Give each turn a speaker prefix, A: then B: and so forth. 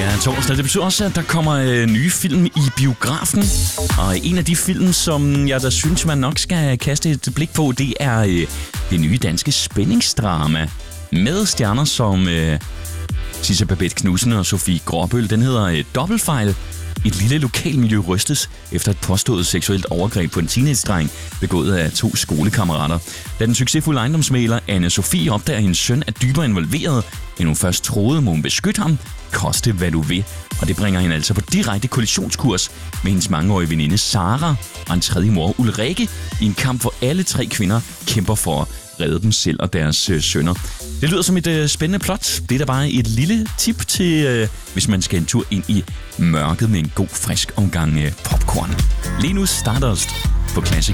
A: er torsdag. Det betyder også, at der kommer nye film i biografen. Og en af de film, som jeg da synes, man nok skal kaste et blik på, det er det nye danske spændingsdrama. Med stjerner som Sisse Babette Knudsen og Sofie Gråbøl. Den hedder Dobbeltfejl. Et lille lokalmiljø rystes efter et påstået seksuelt overgreb på en teenage-dreng, begået af 2 skolekammerater. Da den succesfulde ejendomsmægler Anne-Sophie opdager, at hendes søn er dybere involveret, end hun først troede, må hun beskytte ham, koste hvad du vil. Og det bringer hende altså på direkte kollisionskurs med hendes mangeårige veninde Sara og en tredje mor Ulrike i en kamp, hvor alle 3 kvinder kæmper for at redde dem selv og deres sønner. Det lyder som et spændende plot. Det er da bare et lille tip til, hvis man skal en tur ind i mørket med en god, frisk omgang popcorn. Lige nu Stardust på Classic.